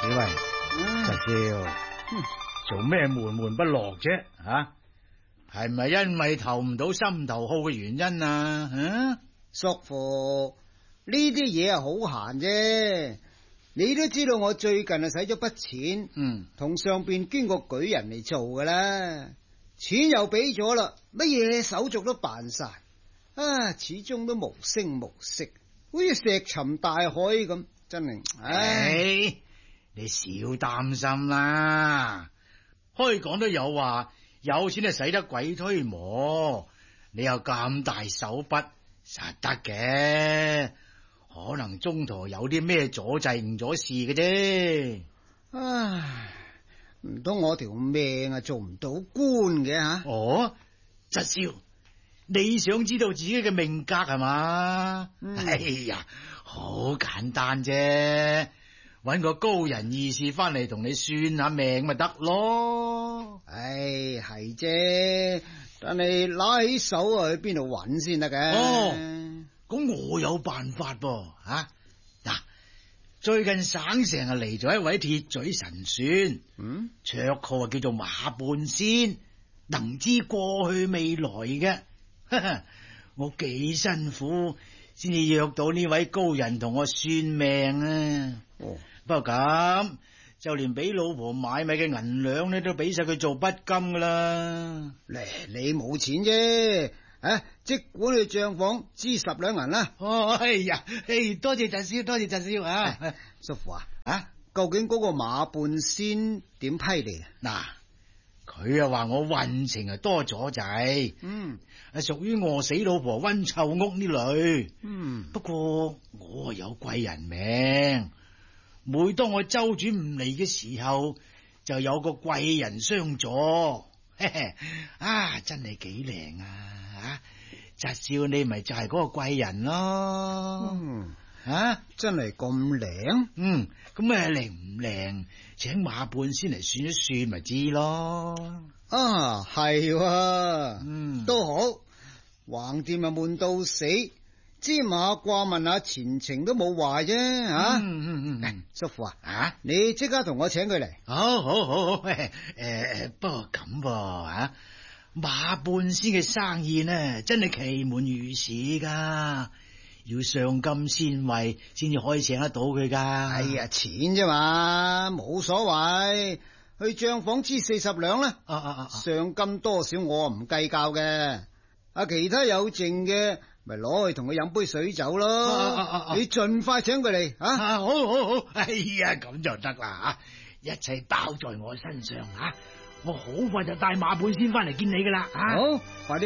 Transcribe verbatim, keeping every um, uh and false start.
小慧，侄少，做咩悶悶不樂啫？吓，係咪因為投唔到心頭好嘅原因啊？嗯， 叔父，呢啲嘢係好閒啫。你都知道我最近啊使咗筆錢， 嗯， 同上邊捐個舉人嚟做噶啦，錢又俾咗啦，乜嘢手續都辦晒，啊，始終都無聲無息，好似石沉大海咁，真係，唉。 唉，你少擔心啦。開講都有話，有錢就使得鬼推磨，你有咁大手筆，實得嘅。可能中途有啲咩阻滯誤咗事嘅啫。 唉，唔通我條命啊做唔到官嘅吓？ 哦，侄少，你想知道自己嘅命格係嘛？嗯、哎呀，好簡單啫，搵個高人異士翻嚟同你算下命咪得咯。 唉，係啫，但係攞起手啊去邊度搵先得嘅？ 哦。咁我有辦法噃，吓嗱，最近省城啊嚟咗一位鐵嘴神算，嗯，綽號叫做馬半仙，能知過去未來嘅。我幾辛苦先至約到呢位高人同我算命啊！哦，不過咁就連俾老婆買米嘅銀兩咧，都俾晒佢做筆金噶啦。 嚟，你冇錢啫。啊！即管去賬房支十兩銀啦。 哦，哎呀，哎，多謝侄少，多謝侄少啊！ 哎、叔父啊，啊，究竟嗰個馬半仙點批你啊？ 嗱，佢又話我運程啊多阻滯， 嗯， 係屬於餓死老婆溫臭屋呢類。 嗯， 不過我有貴人命，每當我周轉唔嚟嘅時候，就有個貴人相助。嘿嘿，啊，真係幾靈啊！啊，侄少你咪就係嗰個貴人咯。 嗯， 啊， 真係咁靈？ 嗯，咁啊靈唔靈，請馬半仙嚟算一算咪知咯。 啊，係， 嗯， 都好，橫掂啊悶到死，芝麻掛問下前程都冇壞啫。吓， 嗯嗯嗯， 叔父啊， 啊， 你即刻同我請佢嚟。 好，好，好，好，誒誒，不過咁噃啊。馬半仙嘅生意呢，真係奇門如市噶，要上金仙位先至可以請得到佢噶。 哎呀，錢啫嘛，冇所謂，去賬房支四十兩啦。 啊啊啊！ 上金多少我唔計較嘅，啊，其他有剩嘅咪攞去同佢飲杯水酒咯。啊啊啊、你盡快請佢嚟啊！ 啊，好好好，哎呀，咁就得啦吓，一切包在我身上吓。我好快就帶馬半仙翻嚟見你噶啦，啊！ 好，快啲。